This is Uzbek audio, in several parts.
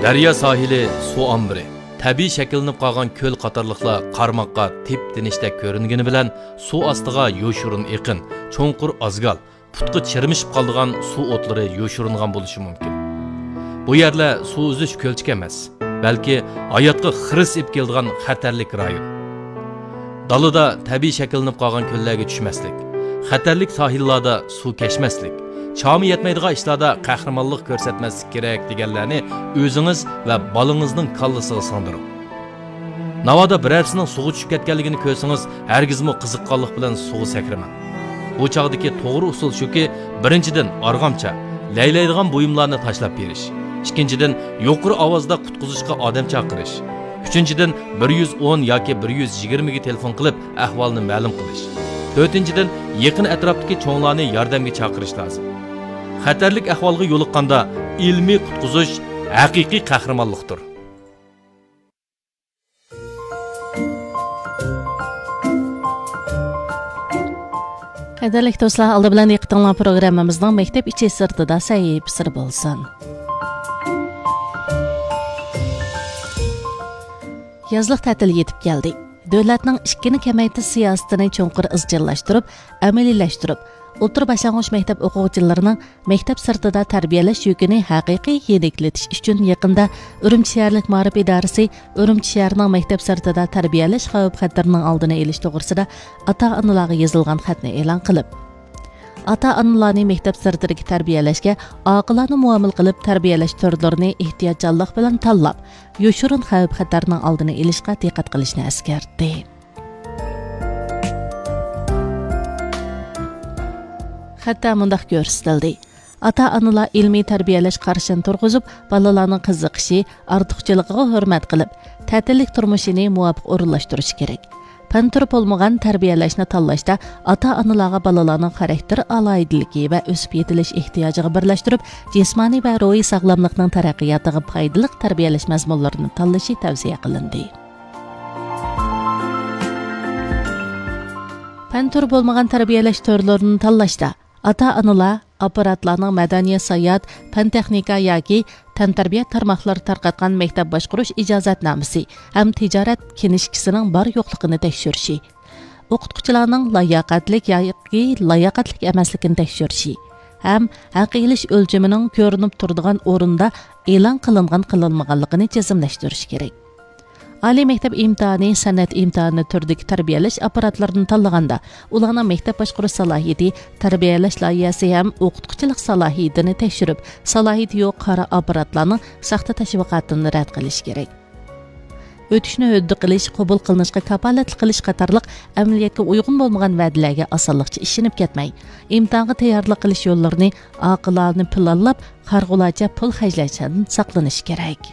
Daryo sohili suv ombiri, tabiiy shakllanib qolgan ko'l qatorliqlar qarmoqqa tep-tinishdek ko'ringani bilan suv ostiga yo'shurun eqin, cho'nqur azgal, putqi chirmishib qolgan suv o'tlari yo'shuringan bo'lishi mumkin. Bu yerlar suv uzish ko'lchik emas, balki hayotga xiris ib keladigan xatarlik rayon. Dalida tabiiy shakllanib qolgan ko'llarga tushmaslik, xatarlik sohillarda suv kechmaslik, chami yetmaydigan ishlarda qahramonlik ko'rsatmaslik kerak deganlarni o'zingiz va bolangizning kallasiga singdiring. Navoda birarsining suvga tushib ketganligini ko'rsangiz, hargizmi qiziqqonlik bilan suvga sakramang. Bu chog'dagi to'g'ri usul shuki, birinchidan arg'amcha, laylaydigan buyumlarni tashlab berish. Ikkinchidan yuqori ovozda qutqizishga odam chaqirish. Uchinchidan 110 yoki 120 ga telefon qilib ahvolni ma'lum qilish. To'rtinchidan yaqin atrofdagi cho'nglarni yordamga chaqirish lozim. Xatarlik ahvolga yo'liqqanda ilmiy qutqizish haqiqiy qahramonlikdir. Qadrli do'stlar, oldi bilan yiqitinglar programmamizning maktab ichi sirtida sayib sir bo'lsin. Yazlıq ta'til yetib keldi. Davlatning ishkini kamaytirish siyosatini cho'nqur izchillashtirib, amaliylashtırib, o'rta boshlang'ich maktab o'quvchilarining maktab sirtida tarbiyalash yukini haqiqiy yeniklatish uchun yaqinda Urumchi shaharlik ma'rif idorasi Urumchi shahrining maktab sirtida tarbiyalash xavf-xatarining oldini olish to'g'risida ota-onalarga yozilgan xatni e'lon qilib, ota-onalarni maktab sirtidagi tarbiyalashga oqilona muomala qilib tarbiyalash turlarini ehtiyotjonlik bilan tanlab, yoshirin xavf-xatarning oldini olishga diqqat qilishni eskartdi. Xatda mundaq ko'rsatildi. Ota-onalar ilmiy tarbiyalash qarashini turg'izib, bolalarning qiziqishi, ortiqchiligiga hurmat qilib, ta'tillik turmushini muvofiq o'rinlashtirish kerak. Pan-tur bo'lmagan tarbiyalashni tanlashda ota-onalarga bolalarning xarakter aloyidligi va o'sib yetilish ehtiyojiga birlashtirib, jismoniy va ruhiy sog'lomlikning taraqqiyotiga foydali tarbiyalash mazmunlarini tanlashi tavsiya qilindi. Pan-tur bo'lmagan tarbiyalash turlarini tanlashda ota-onalar apparatlarning madaniyat, sayyohat, fan texnika yoki tantarbiya tarmoqlari tarqatgan maktab boshqarish ijozatnomasi ham tijorat kinishkisining bor yo'qligini tekshirishi, o'qituvchilarning layoqatlik yoki layoqatlik emasligini tekshirishi ham haqiylish o'lchamining ko'rinib turadigan o'rinda e'lon qilinmaganligini jazmlashtirish kerak. Oliy maktab imtihoni, san'at imtihoni turdagi tarbiyalash apparatlarini tanlaganda, ularning maktab boshqarish salohiyati, tarbiyalash loyihasi ham o'qituvchilik salohiyatini tekshirib, salohiyati yo'q qora apparatlarning saxta tashviqotini rad qilish kerak. O'tishni huddi qilish, qabul qilinishga kafolatli qilish qatorliq amaliyotga uyg'un bo'lmagan va'dalarga osonlikcha ishinib ketmay, imtihonga tayyorlik qilish yo'llarini oqilona planlab, qarg'ulacha pul xarjlashdan saqlanish kerak.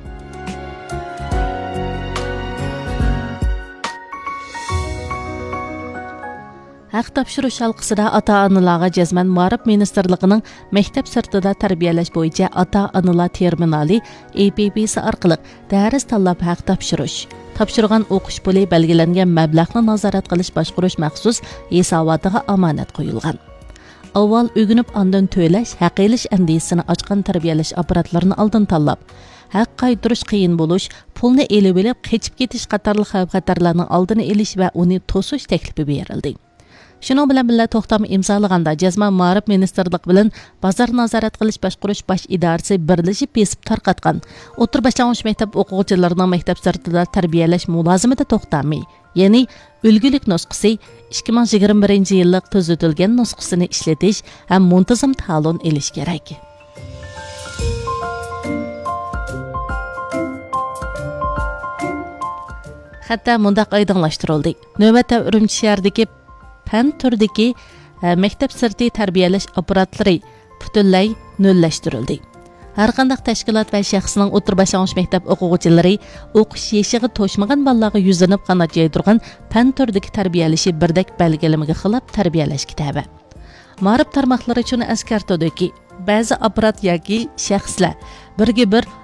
Haq topshirish halqasida ota-onalarga jazman Ma'rif ministrligining maktab sirtida tarbiyalash bo'yicha ota-onalar terminali APP'si orqali dars tanlab haq topshirish, topshirgan o'qish puli belgilangan mablag'ni nazorat qilish boshqarish maxsus hisobotiga omonat qo'yilgan. Avval o'ginib ondan to'lash, haqilish andisini ochgan tarbiyalash apparatlarini oldin tanlab, haq qaytirish qiyin bo'lish, pulni elib olib qechib ketish qatorli xavf-xatarlarning oldini olish va uni to'sish taklifi berildi. Şunun bilan birga to'xtam imzolaganda Jazman Ma'rif ministrlik bilan bozor nazorat qilish boshqarish bosh idorasi birlashib besib tarqatgan o'rta boshlang'ich maktab o'quvchilarining maktab sirtida tarbiyalash mulozimati to'xtami, ya'ni ulgulik nusxasi 2021-yillik tuzitilgan nusxasini ishlatish ham muntazam ta'lim olish kerak. Hatta mundaq oydinlashtirildi. Navbatda Urumchi shahridagi fan turdagi maktab sirti tarbiyalash apparatlari butunlay nullashtirildi. Har qanday tashkilot va shaxsning o'rta boshlang'ich maktab o'quvchilari o'qish yoshiga to'shmagan bolalarga yuzlanib qanot yaydirgan fan turdagi tarbiyalashi birdak belgilamaga xilop tarbiyalash kitobi. Ma'rif tarmoqlari uchun eskartadiki, ba'zi apparat yoki shaxslar birga bir